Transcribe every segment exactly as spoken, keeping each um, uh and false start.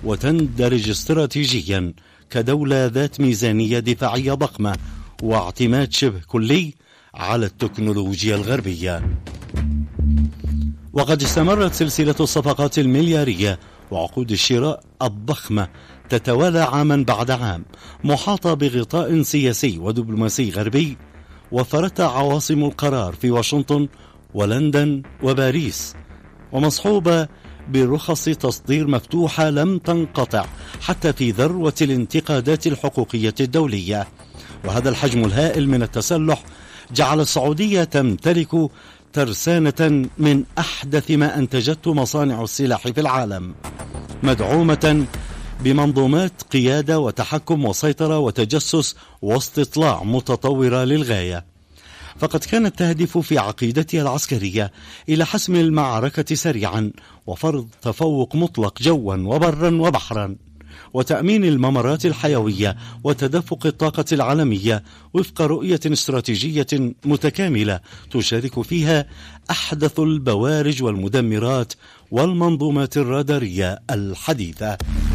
وتندرج استراتيجيا كدولة ذات ميزانية دفاعية ضخمة واعتماد شبه كلي على التكنولوجيا الغربية. وقد استمرت سلسلة الصفقات المليارية وعقود الشراء الضخمة تتوالى عاما بعد عام، محاطة بغطاء سياسي ودبلوماسي غربي وفرتها عواصم القرار في واشنطن ولندن وباريس، ومصحوبة برخص تصدير مفتوحة لم تنقطع حتى في ذروة الانتقادات الحقوقية الدولية. وهذا الحجم الهائل من التسلح جعل السعودية تمتلك ترسانة من أحدث ما أنتجته مصانع السلاح في العالم، مدعومة بمنظومات قيادة وتحكم وسيطرة وتجسس واستطلاع متطورة للغاية. فقد كانت تهدف في عقيدتها العسكرية إلى حسم المعركة سريعا وفرض تفوق مطلق جوا وبرا وبحرا، وتأمين الممرات الحيوية وتدفق الطاقة العالمية وفق رؤية استراتيجية متكاملة تشارك فيها أحدث البوارج والمدمرات والمنظومات الرادارية الحديثة.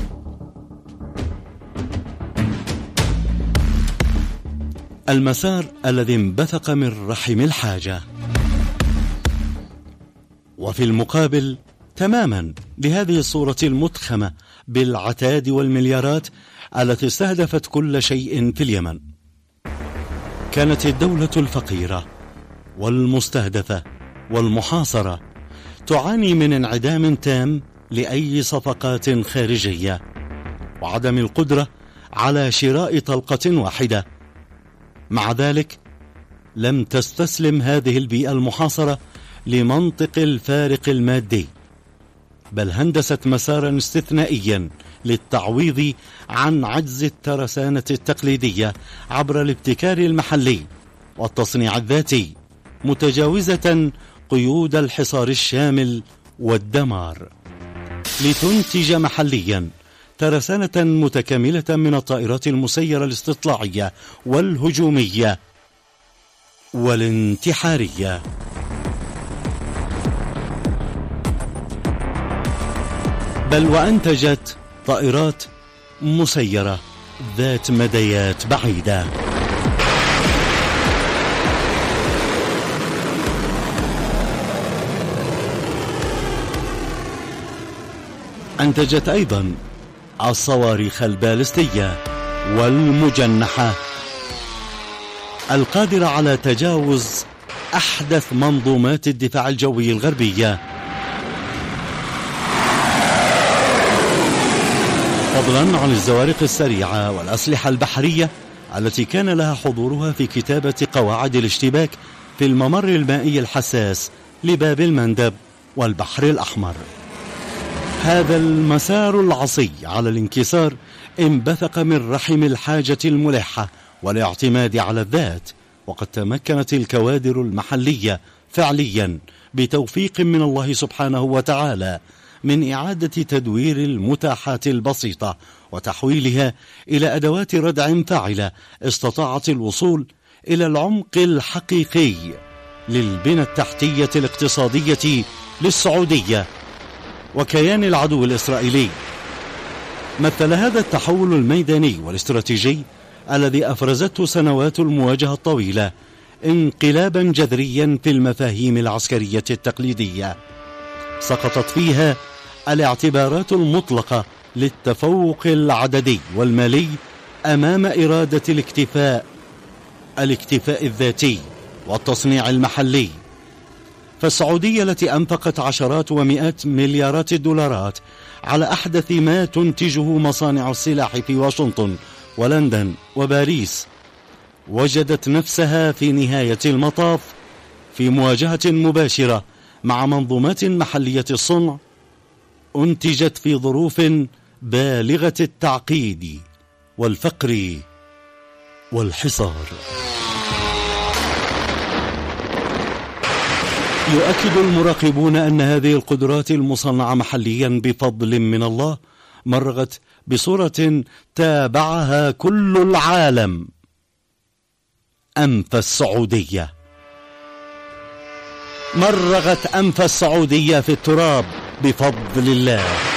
المسار الذي انبثق من رحم الحاجة. وفي المقابل تماما لهذه الصورة المتخمة بالعتاد والمليارات التي استهدفت كل شيء في اليمن، كانت الدولة الفقيرة والمستهدفة والمحاصرة تعاني من انعدام تام لأي صفقات خارجية وعدم القدرة على شراء طلقة واحدة. مع ذلك لم تستسلم هذه البيئة المحاصرة لمنطق الفارق المادي، بل هندست مسارا استثنائيا للتعويض عن عجز الترسانة التقليدية عبر الابتكار المحلي والتصنيع الذاتي، متجاوزة قيود الحصار الشامل والدمار، لتنتج محليا ترسانة متكاملة من الطائرات المسيرة الاستطلاعية والهجومية والانتحارية. بل وأنتجت طائرات مسيرة ذات مديات بعيدة. أنتجت أيضا الصواريخ البالستية والمجنحة القادرة على تجاوز أحدث منظومات الدفاع الجوي الغربية، فضلا عن الزوارق السريعة والأسلحة البحرية التي كان لها حضورها في كتابة قواعد الاشتباك في الممر المائي الحساس لباب المندب والبحر الأحمر. هذا المسار العصي على الانكسار انبثق من رحم الحاجة الملحة والاعتماد على الذات، وقد تمكنت الكوادر المحلية فعليا بتوفيق من الله سبحانه وتعالى من إعادة تدوير المتاحات البسيطة وتحويلها إلى أدوات ردع فاعلة استطاعت الوصول إلى العمق الحقيقي للبنى التحتية الاقتصادية للسعودية وكيان العدو الإسرائيلي. مثل هذا التحول الميداني والاستراتيجي الذي أفرزته سنوات المواجهة الطويلة انقلابا جذريا في المفاهيم العسكرية التقليدية سقطت فيها الاعتبارات المطلقة للتفوق العددي والمالي أمام إرادة الاكتفاء الاكتفاء الذاتي والتصنيع المحلي. فالسعودية التي أنفقت عشرات ومئات مليارات الدولارات على أحدث ما تنتجه مصانع السلاح في واشنطن ولندن وباريس وجدت نفسها في نهاية المطاف في مواجهة مباشرة مع منظومات محلية الصنع أنتجت في ظروف بالغة التعقيد والفقر والحصار. يؤكد المراقبون أن هذه القدرات المصنعة محليا بفضل من الله مرغت بصورة تابعها كل العالم أنف السعودية، مرغت أنف السعودية في التراب بفضل الله.